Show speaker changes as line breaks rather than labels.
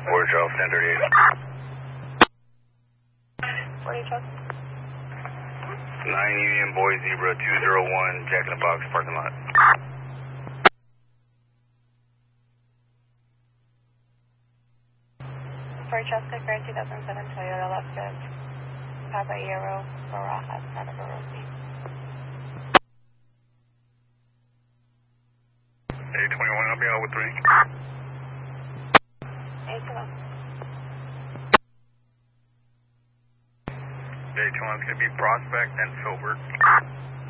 Border Charles 1038.
40 Charles.
9 Union Boy Zebra 201, Jack in the Box parking lot.
Francesca Grand 2007 Toyota Lexus, Caballero, Barajas, Santa Rosa.
821, I'll be out with 3.
821.
Day 21 is going to be Prospect and Filbert.